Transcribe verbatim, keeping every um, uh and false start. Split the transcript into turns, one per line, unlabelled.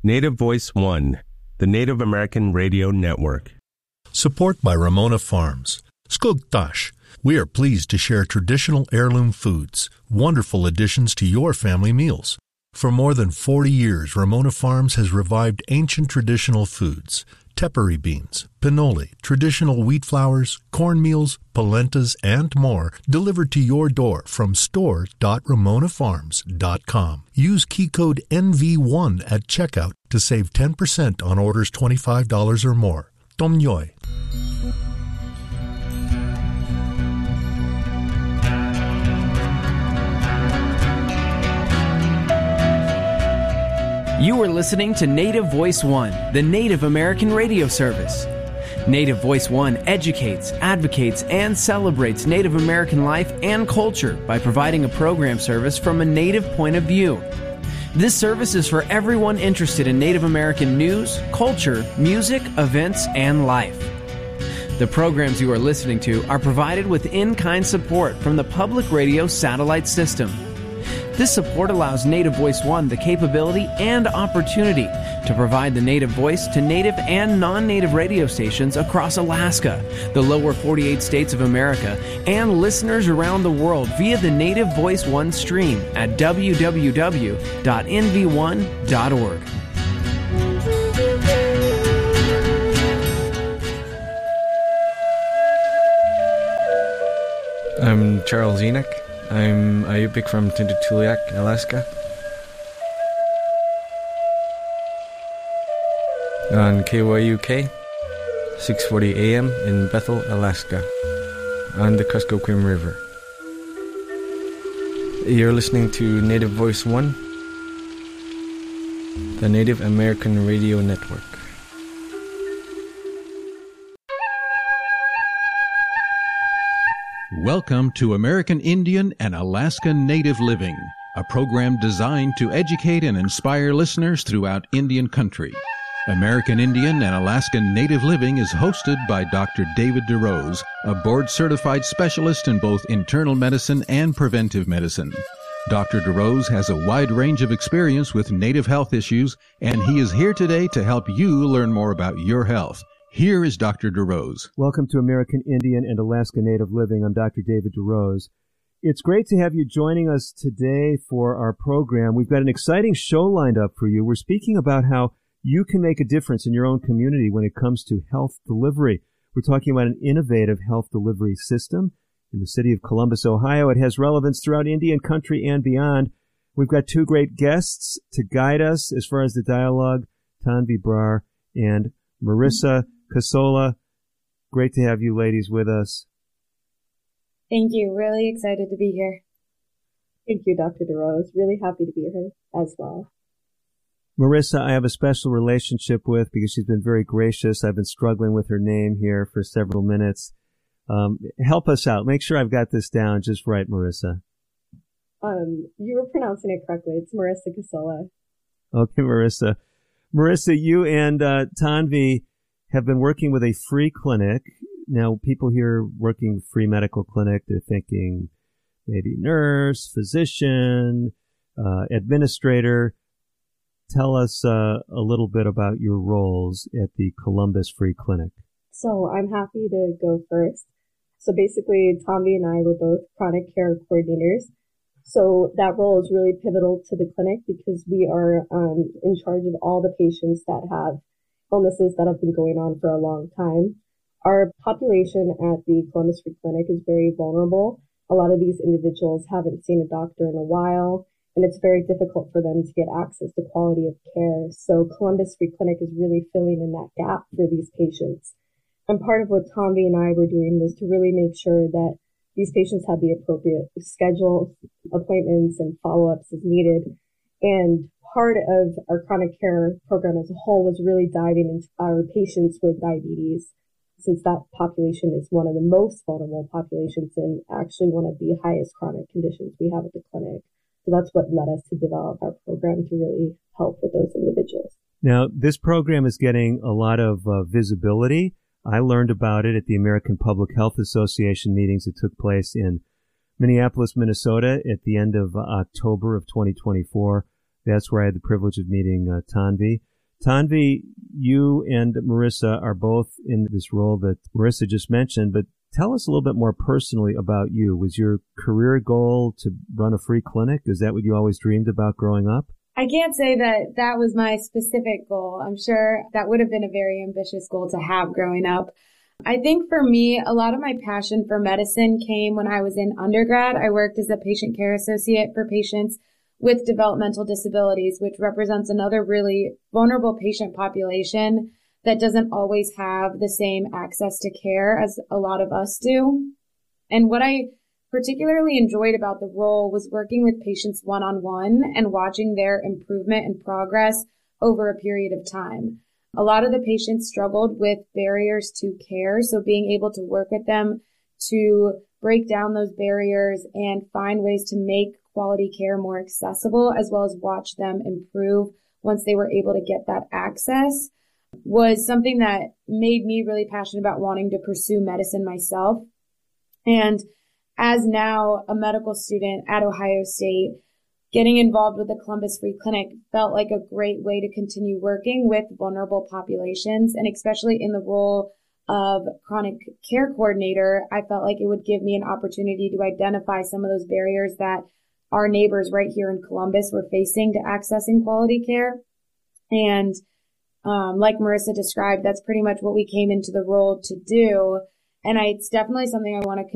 Native Voice One, the Native American Radio Network.
Support by Ramona Farms. Skugtash. We are pleased to share traditional heirloom foods, wonderful additions to your family meals. For more than forty years, Ramona Farms has revived ancient traditional foods, tepary beans, pinole, traditional wheat flours, cornmeals, polentas, and more, delivered to your door from store dot ramona farms dot com. Use key code N V one at checkout to save ten percent on orders twenty-five dollars or more. Tomnyoy.
You are listening to Native Voice One, the Native American radio service. Native Voice One educates, advocates, and celebrates Native American life and culture by providing a program service from a Native point of view. This service is for everyone interested in Native American news, culture, music, events, and life. The programs you are listening to are provided with in-kind support from the Public Radio Satellite System. This support allows Native Voice One the capability and opportunity to provide the Native voice to Native and non-Native radio stations across Alaska, the lower forty-eight states of America, and listeners around the world via the Native Voice One stream at w w w dot n v one dot org.
I'm Charles Enoch. I'm a Yupik from Tuntutuliak, Alaska. On K Y U K, six forty A M in Bethel, Alaska, on the Kuskokwim River. You're listening to Native Voice One, the Native American Radio Network.
Welcome to American Indian and Alaska Native Living, a program designed to educate and inspire listeners throughout Indian country. American Indian and Alaska Native Living is hosted by Doctor David DeRose, a board-certified specialist in both internal medicine and preventive medicine. Doctor DeRose has a wide range of experience with Native health issues, and he is here today to help you learn more about your health. Here is Doctor DeRose.
Welcome to American Indian and Alaska Native Living. I'm Doctor David DeRose. It's great to have you joining us today for our program. We've got an exciting show lined up for you. We're speaking about how you can make a difference in your own community when it comes to health delivery. We're talking about an innovative health delivery system in the city of Columbus, Ohio. It has relevance throughout Indian country and beyond. We've got two great guests to guide us as far as the dialogue, Tanvi Brar and Marissa Casola. Great to have you ladies with us.
Thank you. Really excited to be here. Thank you, Doctor DeRose. Really happy to be here as well.
Marissa, I have a special relationship with because she's been very gracious. I've been struggling with her name here for several minutes. Um, help us out. Make sure I've got this down just right, Marissa.
Um, you were pronouncing it correctly. It's Marissa Casola.
Okay, Marissa. Marissa, you and uh, Tanvi have been working with a free clinic. Now, people here working free medical clinic, they're thinking maybe nurse, physician, uh, administrator. Tell us uh, a little bit about your roles at the Columbus Free Clinic.
So I'm happy to go first. So basically, Tanvi and I were both chronic care coordinators. So that role is really pivotal to the clinic because we are um, in charge of all the patients that have illnesses that have been going on for a long time. Our population at the Columbus Free Clinic is very vulnerable. A lot of these individuals haven't seen a doctor in a while, and it's very difficult for them to get access to quality of care. So Columbus Free Clinic is really filling in that gap for these patients. And part of what Tanvi and I were doing was to really make sure that these patients had the appropriate schedule, appointments, and follow-ups as needed. And part of our chronic care program as a whole was really diving into our patients with diabetes, since that population is one of the most vulnerable populations and actually one of the highest chronic conditions we have at the clinic. So that's what led us to develop our program to really help with those individuals.
Now, this program is getting a lot of uh, visibility. I learned about it at the American Public Health Association meetings that took place in Minneapolis, Minnesota at the end of uh, October of twenty twenty-four. That's where I had the privilege of meeting uh, Tanvi. Tanvi, you and Marissa are both in this role that Marissa just mentioned, but tell us a little bit more personally about you. Was your career goal to run a free clinic? Is that what you always dreamed about growing up?
I can't say that that was my specific goal. I'm sure that would have been a very ambitious goal to have growing up. I think for me, a lot of my passion for medicine came when I was in undergrad. I worked as a patient care associate for patients with developmental disabilities, which represents another really vulnerable patient population that doesn't always have the same access to care as a lot of us do. And what I particularly enjoyed about the role was working with patients one-on-one and watching their improvement and progress over a period of time. A lot of the patients struggled with barriers to care, so being able to work with them to break down those barriers and find ways to make quality care more accessible, as well as watch them improve once they were able to get that access, was something that made me really passionate about wanting to pursue medicine myself. And as now a medical student at Ohio State, getting involved with the Columbus Free Clinic felt like a great way to continue working with vulnerable populations, and especially in the role of chronic care coordinator, I felt like it would give me an opportunity to identify some of those barriers that our neighbors right here in Columbus were facing to accessing quality care. And um, like Marissa described, that's pretty much what we came into the role to do. And I, it's definitely something I want to